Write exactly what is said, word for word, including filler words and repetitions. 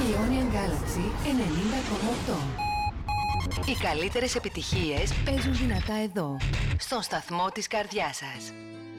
Ionian Galaxy ενενήντα κόμμα οκτώ. Οι καλύτερες επιτυχίες παίζουν δυνατά εδώ, στον σταθμό της καρδιάς σας.